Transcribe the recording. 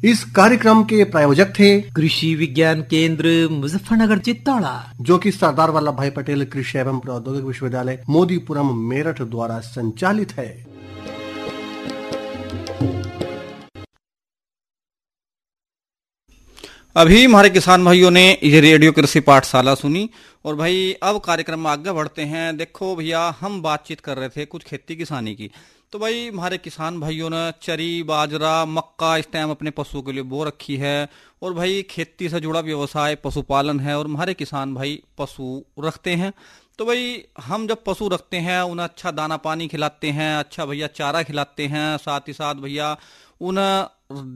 इस कार्यक्रम के प्रायोजक थे कृषि विज्ञान केंद्र मुजफ्फरनगर चित्तौड़ा, जो कि सरदार वल्लभ भाई पटेल कृषि एवं प्रौद्योगिक विश्वविद्यालय मोदीपुरम मेरठ द्वारा संचालित है। अभी हमारे किसान भाइयों ने ये रेडियो कृषि पाठशाला सुनी और भाई अब कार्यक्रम में आगे बढ़ते हैं। देखो भैया, हम बातचीत कर रहे थे कुछ खेती किसानी की, तो भाई हमारे किसान भाइयों ने चरी, बाजरा, मक्का इस टाइम अपने पशुओं के लिए बो रखी है और भाई खेती से जुड़ा व्यवसाय पशुपालन है और हमारे किसान भाई पशु रखते हैं। तो भाई हम जब पशु रखते हैं उन्हें अच्छा दाना पानी खिलाते हैं, अच्छा भैया चारा खिलाते हैं, साथ ही साथ भैया उन्हें